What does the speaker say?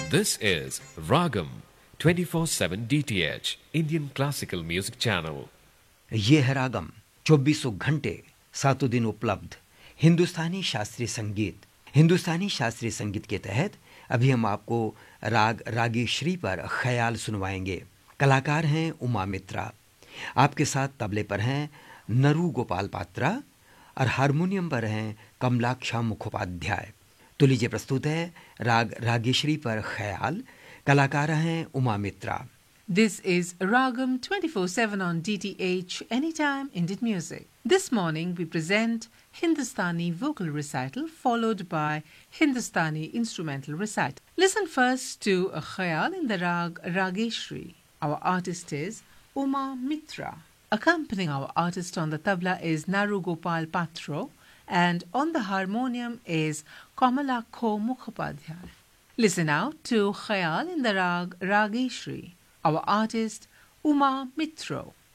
This is Ragam 24/7 DTH Indian Classical Music Channel. ये है रागम 2400 घंटे 7 दिन उपलब्ध हिंदुस्तानी शास्त्रीय संगीत। हिंदुस्तानी शास्त्रीय संगीत के तहत अभी हम आपको राग रागेश्वरी पर ख्याल सुनवाएंगे। कलाकार हैं उमा मित्रा। आपके साथ तबले पर हैं नरू गोपाल पात्रा और हारमोनियम पर हैं कमलाक्षा मुखोपाध्याय। तो लीजिए प्रस्तुत है राग रागेश्वरी पर ख्याल। कलाकार हैं उमा मित्रा। This is Ragam 24/7 on DTH Anytime Indian Music. This morning we present Hindustani vocal recital followed by Hindustani instrumental recital. Listen first to a khayal in the rag Rageshri. Our artist is Uma Mitra. Accompanying our artist on the tabla is Naru Gopal Patro and on the harmonium is Kamalakho Mukhopadhyay. Listen now to khayal in the rag Rageshri. Our artist Uma Mitro.